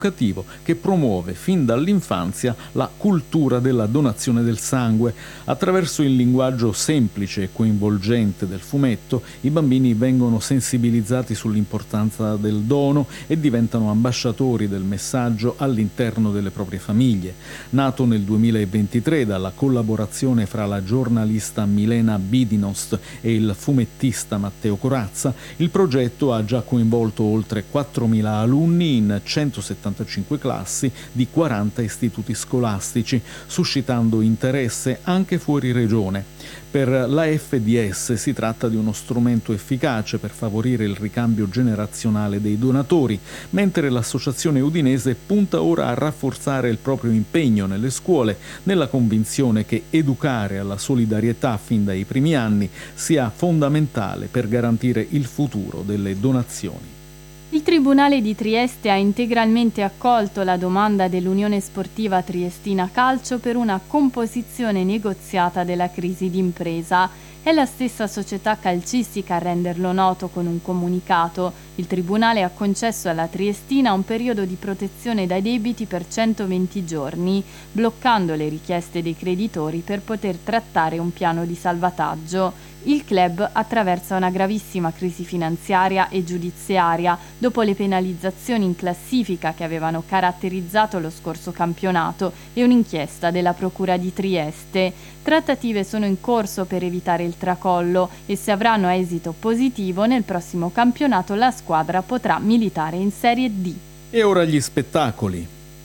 che promuove fin dall'infanzia la cultura della donazione del sangue. Attraverso il linguaggio semplice e coinvolgente del fumetto, i bambini vengono sensibilizzati sull'importanza del dono e diventano ambasciatori del messaggio all'interno delle proprie famiglie. Nato nel 2023 dalla collaborazione fra la giornalista Milena Bidinost e il fumettista Matteo Corazza, il progetto ha già coinvolto oltre 4.000 alunni in 175 classi di 40 istituti scolastici, suscitando interesse anche fuori regione. Per la FDS si tratta di uno strumento efficace per favorire il ricambio generazionale dei donatori, mentre l'associazione udinese punta ora a rafforzare il proprio impegno nelle scuole, nella convinzione che educare alla solidarietà fin dai primi anni sia fondamentale per garantire il futuro delle donazioni. Il Tribunale di Trieste ha integralmente accolto la domanda dell'Unione Sportiva Triestina Calcio per una composizione negoziata della crisi d'impresa. È la stessa società calcistica a renderlo noto con un comunicato. Il Tribunale ha concesso alla Triestina un periodo di protezione dai debiti per 120 giorni, bloccando le richieste dei creditori per poter trattare un piano di salvataggio. Il club attraversa una gravissima crisi finanziaria e giudiziaria dopo le penalizzazioni in classifica che avevano caratterizzato lo scorso campionato e un'inchiesta della Procura di Trieste. Trattative sono in corso per evitare il tracollo e se avranno esito positivo nel prossimo campionato la squadra potrà militare in Serie D. E ora gli spettacoli.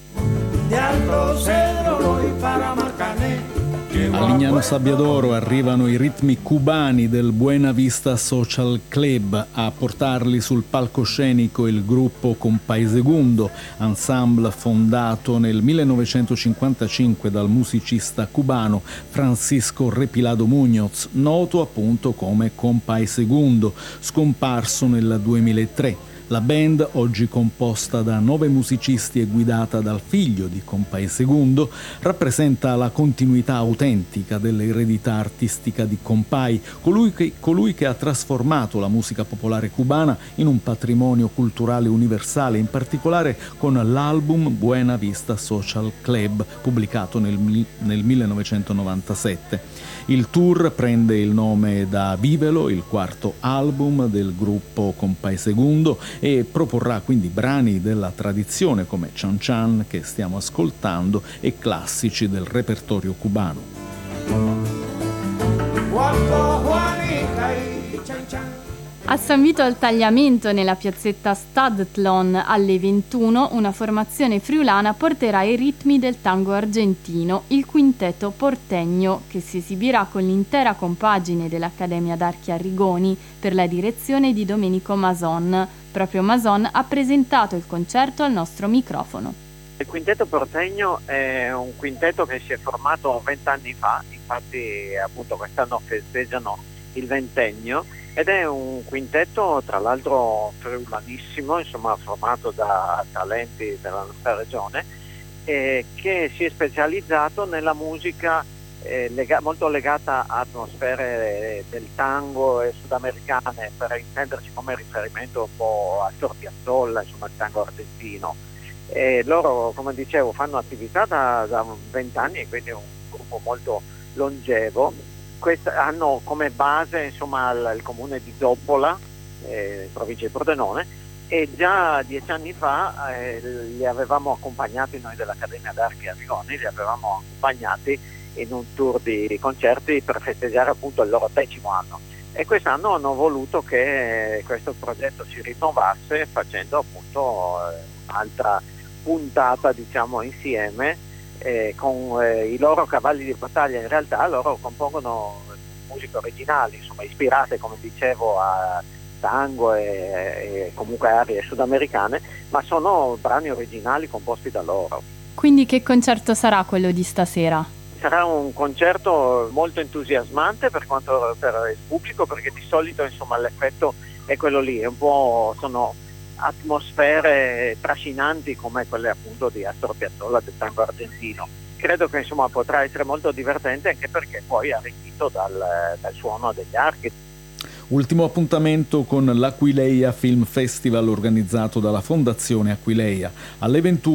A Lignano Sabbiadoro arrivano i ritmi cubani del Buena Vista Social Club. A portarli sul palcoscenico il gruppo Compay Segundo, ensemble fondato nel 1955 dal musicista cubano Francisco Repilado Muñoz, noto appunto come Compay Segundo, scomparso nel 2003. La band, oggi composta da 9 musicisti e guidata dal figlio di Compay Segundo, rappresenta la continuità autentica dell'eredità artistica di Compay, colui che ha trasformato la musica popolare cubana in un patrimonio culturale universale, in particolare con l'album Buena Vista Social Club, pubblicato nel 1997. Il tour prende il nome da Vivelo, il quarto album del gruppo Compay Segundo, e proporrà quindi brani della tradizione come Chan Chan, che stiamo ascoltando, e classici del repertorio cubano. A San Vito al Tagliamento, nella piazzetta Stadtlon, alle 21, una formazione friulana porterà i ritmi del tango argentino, il Quintetto Porteño, che si esibirà con l'intera compagine dell'Accademia d'Archi Arrigoni per la direzione di Domenico Mason. Proprio Mason ha presentato il concerto al nostro microfono. Il Quintetto Porteño è un quintetto che si è formato 20 anni fa, infatti appunto quest'anno festeggiano il ventennio, ed è un quintetto tra l'altro friulanissimo, insomma formato da talenti della nostra regione, che si è specializzato nella musica molto legata a atmosfere del tango e sudamericane, per intenderci come riferimento un po' a Astor Piazzolla, insomma il tango argentino. E loro, come dicevo, fanno attività da 20 anni e quindi è un gruppo molto longevo. Hanno come base insomma il comune di Doppola, provincia di Pordenone, e già 10 anni fa li avevamo accompagnati noi dell'Accademia d'Archi Arrigoni, li avevamo accompagnati in un tour di concerti per festeggiare appunto il loro 10° anno, e quest'anno hanno voluto che questo progetto si rinnovasse facendo appunto un'altra puntata diciamo insieme con i loro cavalli di battaglia. In realtà loro compongono musiche originali, insomma ispirate, come dicevo, a tango e comunque aree sudamericane, ma sono brani originali composti da loro. Quindi che concerto sarà quello di stasera? Sarà un concerto molto entusiasmante per il pubblico, perché di solito insomma l'effetto è quello lì, è un po', sono atmosfere trascinanti come quelle appunto di Astor Piazzolla, del tango argentino. Credo che insomma potrà essere molto divertente, anche perché poi arricchito dal suono degli archi. Ultimo appuntamento con l'Aquileia Film Festival organizzato dalla Fondazione Aquileia. Alle 21